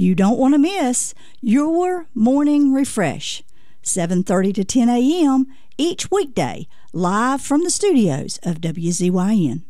you don't want to miss your morning refresh, 7:30 to 10 a.m. each weekday, live from the studios of WZYN.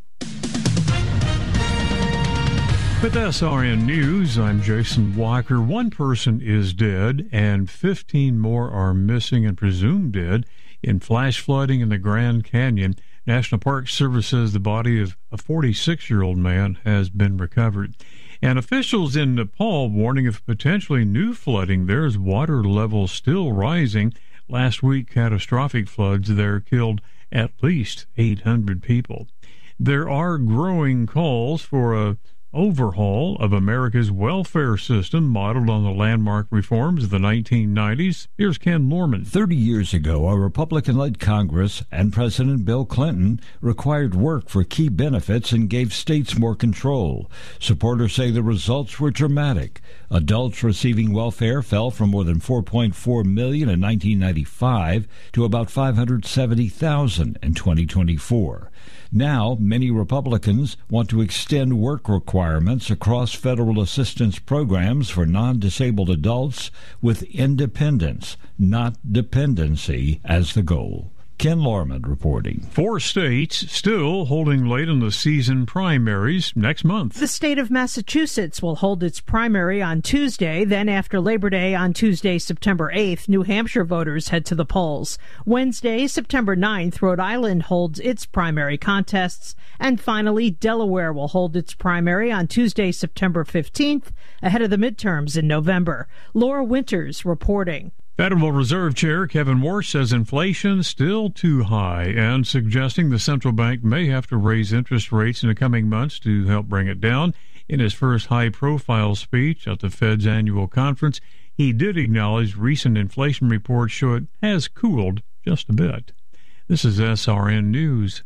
With SRN News, I'm Jason Walker. One person is dead and 15 more are missing and presumed dead in flash flooding in the Grand Canyon. National Park Service says the body of a 46-year-old man has been recovered. And officials in Nepal warning of potentially new flooding there as water levels still rising. Last week, catastrophic floods there killed at least 800 people. There are growing calls for a overhaul of America's welfare system modeled on the landmark reforms of the 1990s. Here's Ken Lorman. 30 years ago, a Republican-led Congress and President Bill Clinton required work for key benefits and gave states more control. Supporters say the results were dramatic. Adults receiving welfare fell from more than 4.4 million in 1995 to about 570,000 in 2024. Now, many Republicans want to extend work requirements across federal assistance programs for non-disabled adults with independence, not dependency, as the goal. Ken Lorman reporting. 4 states still holding late in the season primaries next month. The state of Massachusetts will hold its primary on Tuesday. Then after Labor Day on Tuesday, September 8th, New Hampshire voters head to the polls. Wednesday, September 9th, Rhode Island holds its primary contests. And finally, Delaware will hold its primary on Tuesday, September 15th, ahead of the midterms in November. Laura Winters reporting. Federal Reserve Chair Kevin Warsh says inflation still too high and suggesting the central bank may have to raise interest rates in the coming months to help bring it down. In his first high-profile speech at the Fed's annual conference, he did acknowledge recent inflation reports show it has cooled just a bit. This is SRN News.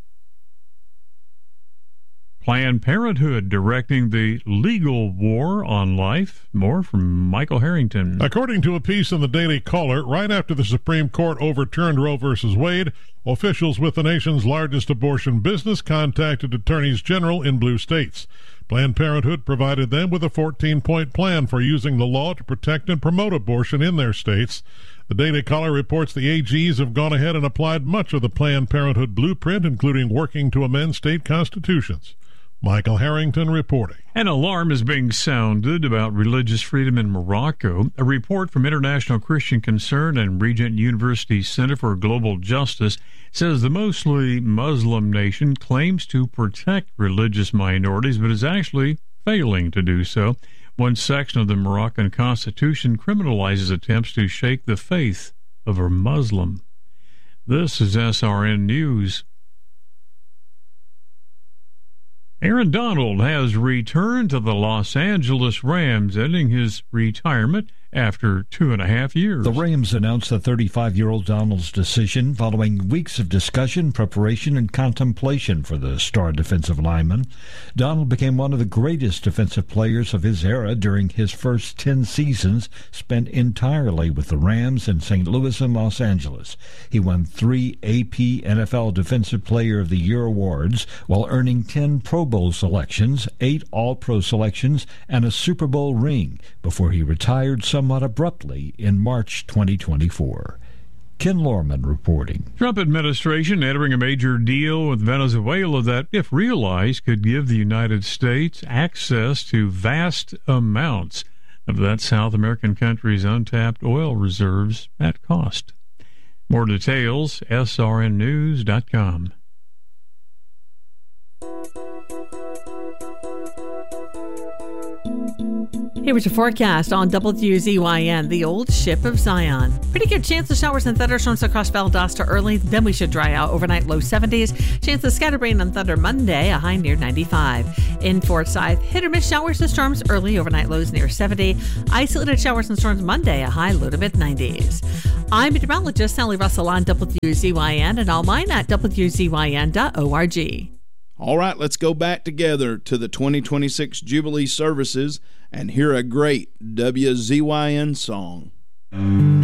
Planned Parenthood directing the legal war on life. More from Michael Harrington. According to a piece in the Daily Caller, right after the Supreme Court overturned Roe v. Wade, officials with the nation's largest abortion business contacted attorneys general in blue states. Planned Parenthood provided them with a 14-point plan for using the law to protect and promote abortion in their states. The Daily Caller reports the AGs have gone ahead and applied much of the Planned Parenthood blueprint, including working to amend state constitutions. Michael Harrington reporting. An alarm is being sounded about religious freedom in Morocco. A report from International Christian Concern and Regent University Center for Global Justice says the mostly Muslim nation claims to protect religious minorities, but is actually failing to do so. One section of the Moroccan constitution criminalizes attempts to shake the faith of a Muslim. This is SRN News. Aaron Donald has returned to the Los Angeles Rams, ending his retirement after 2.5 years. The Rams announced the 35-year-old Donald's decision following weeks of discussion, preparation, and contemplation for the star defensive lineman. Donald became one of the greatest defensive players of his era during his first 10 seasons spent entirely with the Rams in St. Louis and Los Angeles. He won 3 AP NFL Defensive Player of the Year awards while earning 10 Pro Bowl selections, 8 All-Pro selections, and a Super Bowl ring before he retired somewhat abruptly in March 2024. Ken Lorman reporting. Trump administration entering a major deal with Venezuela that, if realized, could give the United States access to vast amounts of that South American country's untapped oil reserves at cost. More details, srnnews.com. Here was your forecast on WZYN, the old ship of Zion. Pretty good chance of showers and thunderstorms across Valdosta early, then we should dry out. Overnight low 70s. Chance of scattered rain and thunder Monday, a high near 95. In Forsyth, hit or miss showers and storms early, overnight lows near 70. Isolated showers and storms Monday, a high low to mid 90s. I'm meteorologist Sally Russell on WZYN and online at WZYN.org. All right, let's go back together to the 2026 Jubilee services and hear a great WZYN song.